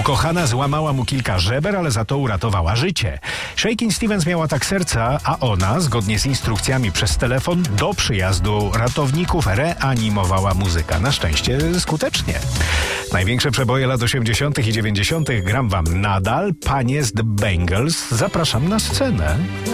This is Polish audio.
Ukochana złamała mu kilka żeber, ale za to uratowała życie. Shakin' Stevens miał atak serca, a ona, zgodnie z instrukcjami przez telefon, do przyjazdu ratowników reanimowała muzyka. Na szczęście skutecznie. Największe przeboje lat 80. i 90. gram wam nadal. Panie z The Bangles. Zapraszam na scenę.